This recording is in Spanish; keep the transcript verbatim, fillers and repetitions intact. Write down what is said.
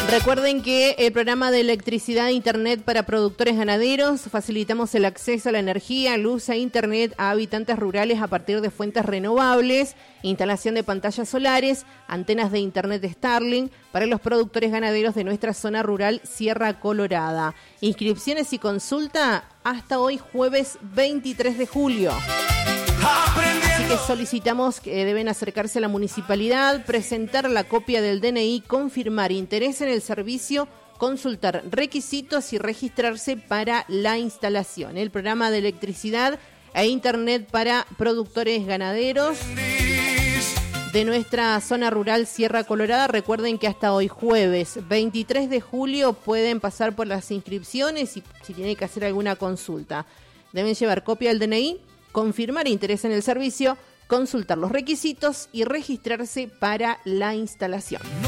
Recuerden que el programa de electricidad e internet para productores ganaderos, facilitamos el acceso a la energía, luz e internet a habitantes rurales a partir de fuentes renovables, instalación de pantallas solares, antenas de internet Starlink para los productores ganaderos de nuestra zona rural Sierra Colorada. Inscripciones y consulta hasta hoy jueves veintitrés de julio. Así que solicitamos que deben acercarse a la municipalidad, presentar la copia del D N I, confirmar interés en el servicio, consultar requisitos y registrarse para la instalación. El programa de electricidad e internet para productores ganaderos de nuestra zona rural Sierra Colorada. Recuerden que hasta hoy jueves veintitrés de julio pueden pasar por las inscripciones y si tienen que hacer alguna consulta. Deben llevar copia del D N I, confirmar interés en el servicio, consultar los requisitos y registrarse para la instalación.